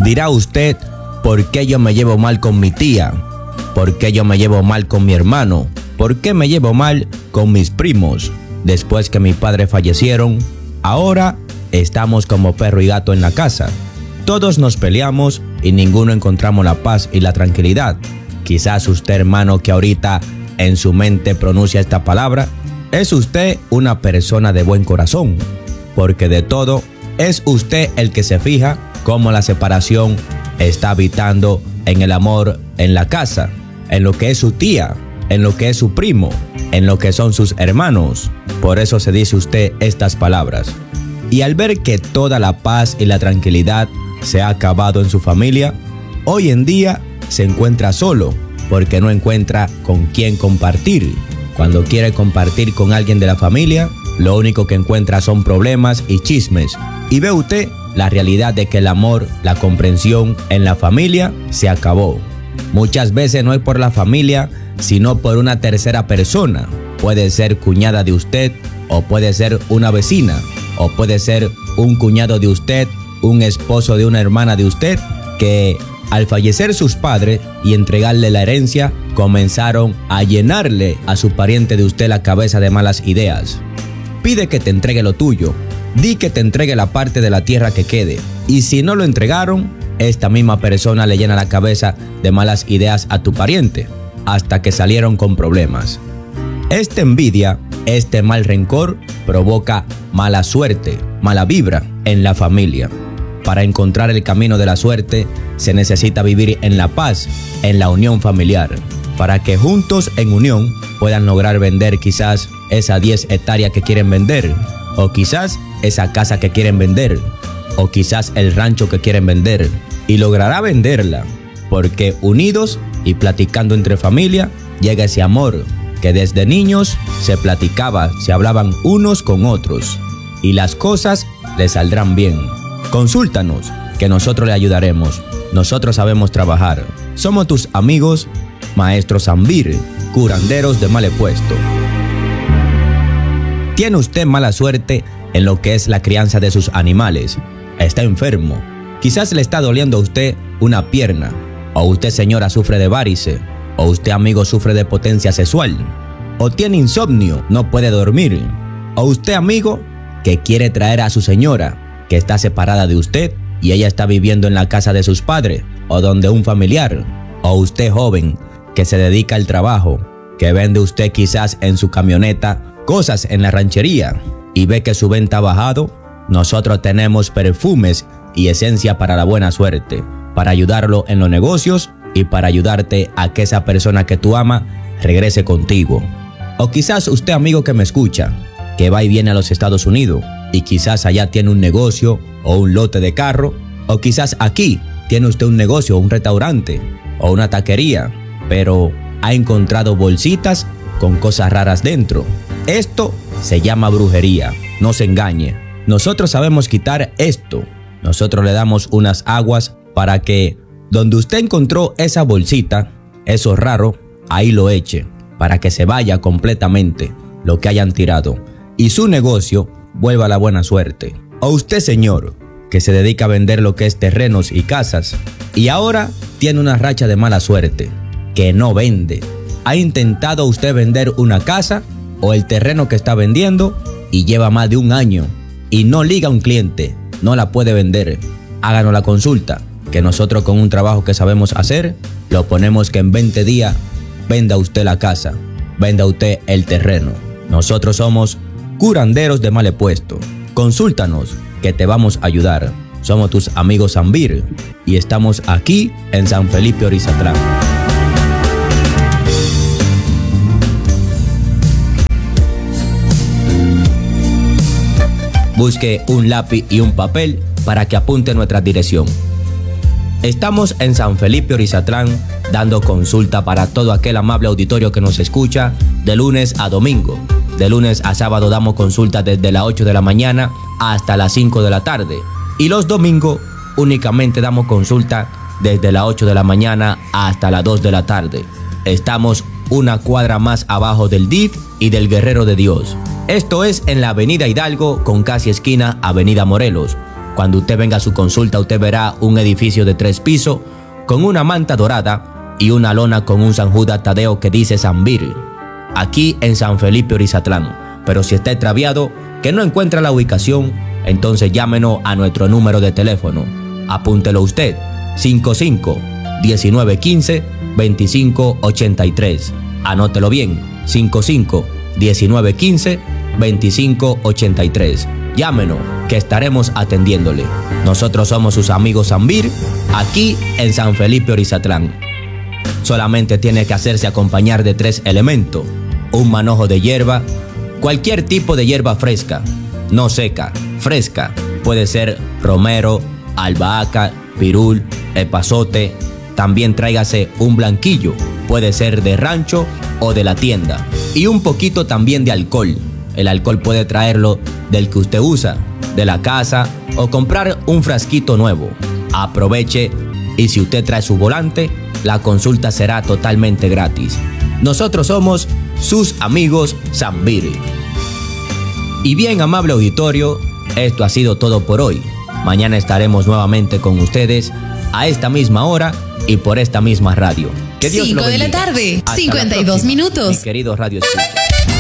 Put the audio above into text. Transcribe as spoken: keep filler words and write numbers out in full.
Dirá usted, ¿por qué yo me llevo mal con mi tía? ¿Por qué yo me llevo mal con mi hermano? ¿Por qué me llevo mal con mis primos? Después que mis padres fallecieron, ahora estamos como perro y gato en la casa. Todos nos peleamos y ninguno encontramos la paz y la tranquilidad. Quizás usted, hermano, que ahorita en su mente pronuncia esta palabra, es usted una persona de buen corazón, porque de todo es usted el que se fija cómo la separación está habitando en el amor en la casa, en lo que es su tía, en lo que es su primo, en lo que son sus hermanos. Por eso se dice usted estas palabras. Y al ver que toda la paz y la tranquilidad se ha acabado en su familia, hoy en día se encuentra solo, porque no encuentra con quién compartir. Cuando quiere compartir con alguien de la familia, lo único que encuentra son problemas y chismes. Y ve usted la realidad de que el amor, la comprensión en la familia se acabó. Muchas veces no es por la familia, sino por una tercera persona. Puede ser cuñada de usted, o puede ser una vecina, o puede ser un cuñado de usted, un esposo de una hermana de usted, que al fallecer sus padres y entregarle la herencia, comenzaron a llenarle a su pariente de usted la cabeza de malas ideas. Pide que te entregue lo tuyo, di que te entregue la parte de la tierra que quede, y si no lo entregaron, esta misma persona le llena la cabeza de malas ideas a tu pariente, hasta que salieron con problemas. Esta envidia, este mal rencor, provoca mala suerte, mala vibra en la familia. Para encontrar el camino de la suerte, se necesita vivir en la paz, en la unión familiar, para que juntos en unión puedan lograr vender quizás esas diez hectáreas que quieren vender, o quizás esa casa que quieren vender, o quizás el rancho que quieren vender, y logrará venderla, porque unidos y platicando entre familia, llega ese amor que desde niños se platicaba, se hablaban unos con otros, y las cosas les saldrán bien. Consúltanos, que nosotros le ayudaremos. Nosotros sabemos trabajar. Somos tus amigos, Maestro Zambir, curanderos de mal puesto. ¿Tiene usted mala suerte en lo que es la crianza de sus animales? Está enfermo. Quizás le está doliendo a usted una pierna. O usted, señora, sufre de varices. O usted, amigo, sufre de potencia sexual. O tiene insomnio, no puede dormir. O usted, amigo, que quiere traer a su señora, que está separada de usted y ella está viviendo en la casa de sus padres o donde un familiar. O usted, joven, que se dedica al trabajo, que vende usted quizás en su camioneta cosas en la ranchería y ve que su venta ha bajado. Nosotros tenemos perfumes y esencia para la buena suerte, para ayudarlo en los negocios y para ayudarte a que esa persona que tú amas regrese contigo. O quizás usted, amigo que me escucha, que va y viene a los Estados Unidos y quizás allá tiene un negocio o un lote de carro, o quizás aquí tiene usted un negocio, un restaurante o una taquería, pero ha encontrado bolsitas con cosas raras dentro. Esto se llama brujería, no se engañe. Nosotros sabemos quitar esto. Nosotros le damos unas aguas para que donde usted encontró esa bolsita, eso raro, ahí lo eche, para que se vaya completamente lo que hayan tirado y su negocio vuelva a la buena suerte. O usted, señor, que se dedica a vender lo que es terrenos y casas y ahora tiene una racha de mala suerte, que no vende. ¿Ha intentado usted vender una casa o el terreno que está vendiendo y lleva más de un año y no liga a un cliente, no la puede vender? Háganos la consulta, que nosotros con un trabajo que sabemos hacer, lo ponemos que en veinte días venda usted la casa, venda usted el terreno. Nosotros somos curanderos de mal puesto. Consúltanos, que te vamos a ayudar. Somos tus amigos Zambir y estamos aquí en San Felipe Orizatlán. Busque un lápiz y un papel para que apunte nuestra dirección. Estamos en San Felipe Orizatlán dando consulta para todo aquel amable auditorio que nos escucha de lunes a domingo. De lunes a sábado damos consulta desde las ocho de la mañana hasta las cinco de la tarde. Y los domingos únicamente damos consulta desde las ocho de la mañana hasta las dos de la tarde. Estamos una cuadra más abajo del D I F y del Guerrero de Dios. Esto es en la Avenida Hidalgo con casi esquina Avenida Morelos. Cuando usted venga a su consulta, usted verá un edificio de tres pisos con una manta dorada y una lona con un San Judas Tadeo que dice Sanvir, aquí en San Felipe Orizatlán. Pero si está extraviado, que no encuentra la ubicación, entonces llámenos a nuestro número de teléfono. Apúntelo usted, cinco cinco, diecinueve quince, veinticinco ochenta y tres. Anótelo bien, cinco cinco, diecinueve quince, veinticinco ochenta y tres. Llámenos, que estaremos atendiéndole. Nosotros somos sus amigos Sanvir, aquí en San Felipe Orizatlán. Solamente tiene que hacerse acompañar de tres elementos: un manojo de hierba, cualquier tipo de hierba fresca, no seca, fresca. Puede ser romero, albahaca, pirul, epazote. También tráigase un blanquillo, puede ser de rancho o de la tienda. Y un poquito también de alcohol. El alcohol puede traerlo del que usted usa, de la casa, o comprar un frasquito nuevo. Aproveche, y si usted trae su volante, la consulta será totalmente gratis. Nosotros somos sus amigos Sanvir. Y bien, amable auditorio, esto ha sido todo por hoy. Mañana estaremos nuevamente con ustedes a esta misma hora y por esta misma radio. Que Dios lo bendiga. cinco de la tarde, Hasta cincuenta y la dos próxima, minutos. mi querido Radio Escucha.